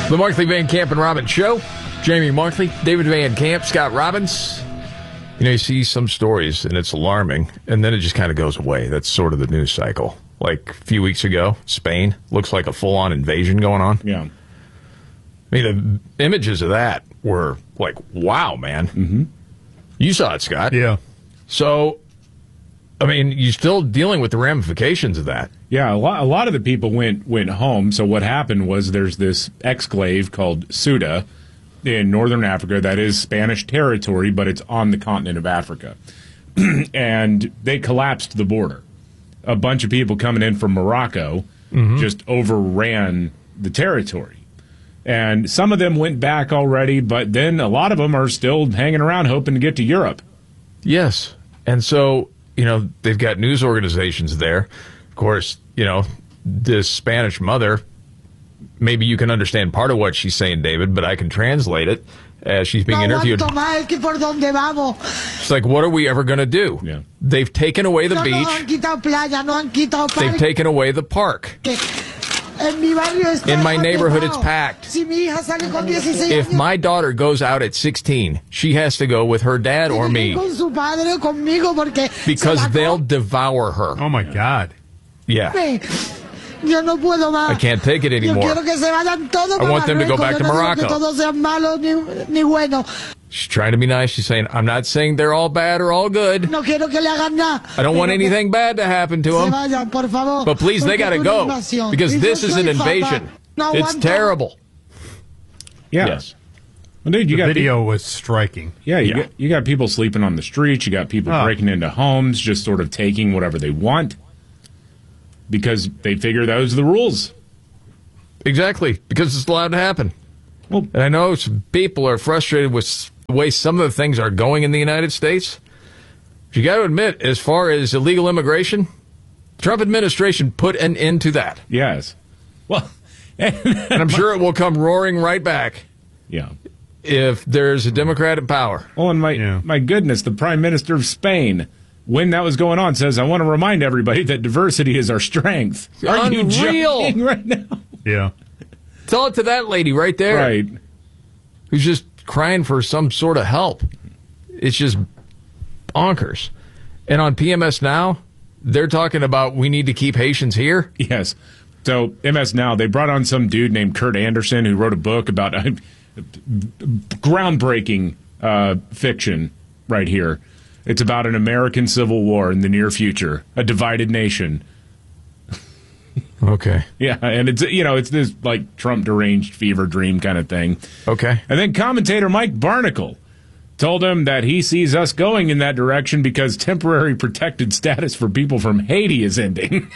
The Markley, Van Camp, and Robbins Show. Jamie Markley, David Van Camp, Scott Robbins. You know, you see some stories, and it's alarming, and then it just kind of goes away. That's sort of the news cycle. Like a few weeks ago, Spain looks like a full-on invasion going on. Yeah. I mean, the images of that were like, wow, man. Mm-hmm. You saw it, Scott. Yeah. So, I mean, you're still dealing with the ramifications of that. Yeah, a lot of the people went home. So what happened was there's this exclave called Ceuta in northern Africa that is Spanish territory, but it's on the continent of Africa. And they collapsed the border. A bunch of people coming in from Morocco just overran the territory. And some of them went back already, but then a lot of them are still hanging around hoping to get to Europe. Yes. And so, you know, they've got news organizations there. Of course, you know, this Spanish mother, maybe you can understand part of what she's saying, David, but I can translate it as she's being interviewed. It's like, what are we ever going to do? Yeah. They've taken away the beach. They've taken away the park. In my neighborhood, it's packed. If my daughter goes out at 16, she has to go with her dad or me because they'll devour her. Oh, my God. Yeah. I can't take it anymore. I want them to go back to Morocco. She's trying to be nice. She's saying, I'm not saying they're all bad or all good. I don't want anything bad to happen to them. But please, they got to go because this is an invasion. It's terrible. Yeah. Yes. Well, dude, The video was striking. Yeah, you got people sleeping on the streets. You got people breaking into homes, just sort of taking whatever they want because they figure those are the rules. Exactly, because it's allowed to happen. Well, and I know some people are frustrated with the way some of the things are going in the United States. But you got to admit, as far as illegal immigration, the Trump administration put an end to that. Yes. Well, and I'm sure it will come roaring right back. Yeah. If there's a Democrat in power. Oh, and my goodness, the Prime Minister of Spain, when that was going on, says, I want to remind everybody that diversity is our strength. Are you joking right now? Yeah. Tell it to that lady right there. Right. Who's just crying for some sort of help. It's just bonkers. And on PMS Now, they're talking about we need to keep Haitians here. Yes. So MS Now, they brought on some dude named Kurt Anderson who wrote a book about groundbreaking fiction right here. It's about an American Civil War in the near future, a divided nation. Okay. Yeah, and it's this like Trump deranged fever dream kind of thing. Okay. And then commentator Mike Barnicle told him that he sees us going in that direction because temporary protected status for people from Haiti is ending.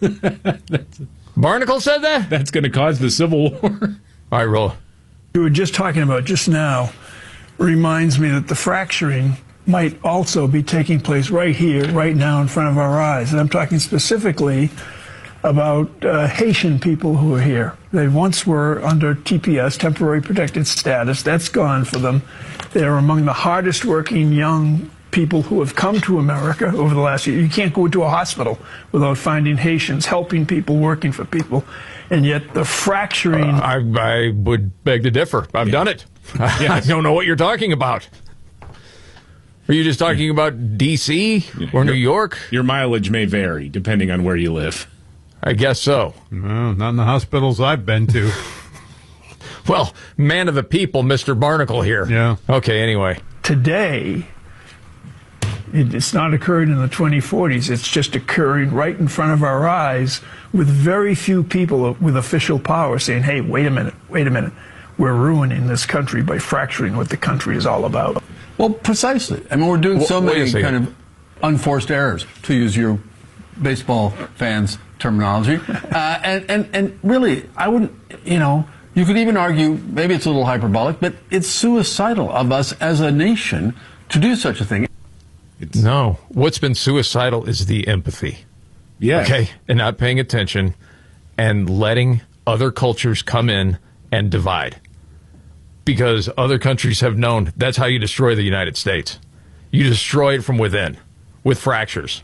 Barnicle said that? That's going to cause the Civil War. All right, roll. You were just talking about just now reminds me that the fracturing might also be taking place right here, right now in front of our eyes. And I'm talking specifically about Haitian people who are here. They once were under TPS, temporary protected status. That's gone for them. They're among the hardest working young people who have come to America over the last year. You can't go to a hospital without finding Haitians helping people, working for people. And yet the fracturing... I would beg to differ. I've done it. Yes. I don't know what you're talking about. Are you just talking about D.C. or New York? Your mileage may vary depending on where you live. I guess so. No, not in the hospitals I've been to. Well, man of the people, Mr. Barnicle here. Yeah. Okay, anyway. Today, it's not occurred in the 2040s. It's just occurring right in front of our eyes with very few people with official power saying, hey, wait a minute. We're ruining this country by fracturing what the country is all about. Well, precisely. I mean, we're doing so many kind of unforced errors, to use your baseball fans' terminology. And really, I wouldn't, you could even argue, maybe it's a little hyperbolic, but it's suicidal of us as a nation to do such a thing. No. What's been suicidal is the empathy. Yeah. Okay? And not paying attention and letting other cultures come in and divide. Because other countries have known that's how you destroy the United States. You destroy it from within with fractures.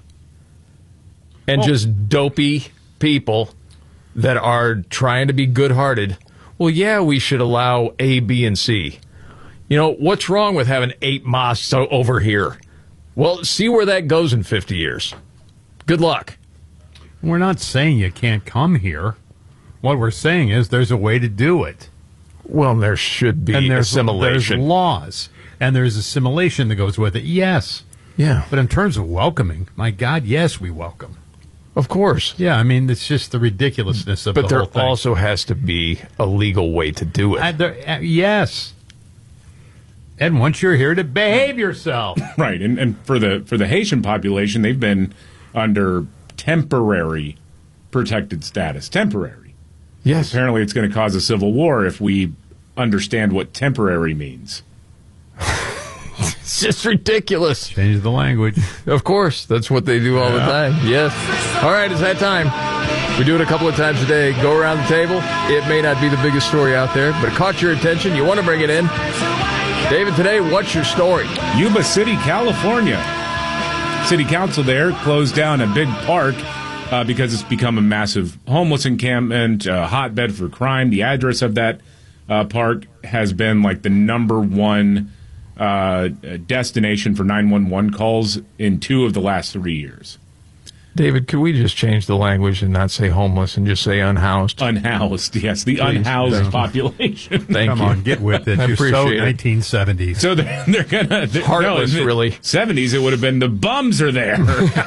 And just dopey people that are trying to be good-hearted. well, yeah, we should allow A, B, and C. You know, what's wrong with having 8 mosques over here? Well, see where that goes in 50 years. Good luck. We're not saying you can't come here. What we're saying is there's a way to do it. Well, there should be assimilation. There's laws, and there's assimilation that goes with it, yes. Yeah. But in terms of welcoming, my God, yes, we welcome. Of course. Yeah, I mean, it's just the ridiculousness of the whole thing. But there also has to be a legal way to do it. Yes. And once you're here, to behave yourself. Right, and for the Haitian population, they've been under temporary protected status. Temporary. Yes. Apparently it's going to cause a civil war if we understand what temporary means. It's just ridiculous. Change the language. Of course. That's what they do all the time. Yes. All right, it's that time. We do it a couple of times a day. Go around the table. It may not be the biggest story out there, but it caught your attention. You want to bring it in. David, today, what's your story? Yuba City, California. City Council there closed down a big park because it's become a massive homeless encampment, a hotbed for crime. The address of that park has been like the number one destination for 911 calls in 2 of the last 3 years. David, could we just change the language and not say homeless and just say unhoused? Unhoused, yes, the Please. unhoused population. Thank Come you. on, get with it. I You're so appreciate it. 1970s. So they're gonna Heartless, in the really. 70s, it would have been the bums are there.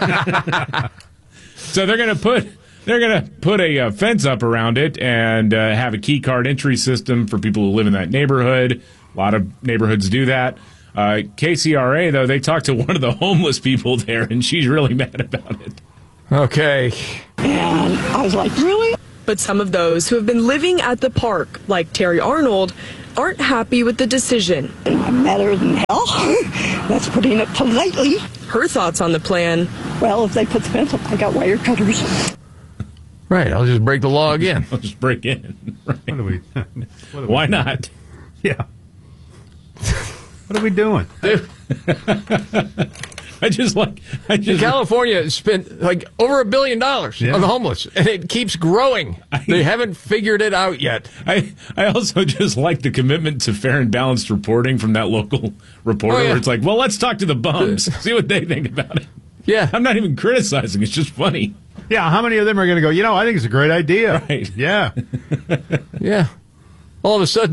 So they're gonna put a fence up around it and have a key card entry system for people who live in that neighborhood. A lot of neighborhoods do that. KCRA, though, they talked to one of the homeless people there, and she's really mad about it. Okay. And I was like, really? But some of those who have been living at the park, like Terry Arnold, aren't happy with the decision. I'm madder than hell. That's putting it politely. Her thoughts on the plan. Well, if they put the fence up, I got wire cutters. Right, I'll just break the law again. I'll just break in. Right. What are we? Why not? Yeah. What are we doing? In California spent like over $1 billion on the homeless, and it keeps growing. They haven't figured it out yet. I also just like the commitment to fair and balanced reporting from that local reporter, where it's like, well, let's talk to the bums, see what they think about it. Yeah. I'm not even criticizing. It's just funny. Yeah, how many of them are going to go, I think it's a great idea. Right. Yeah. Yeah. All of a sudden,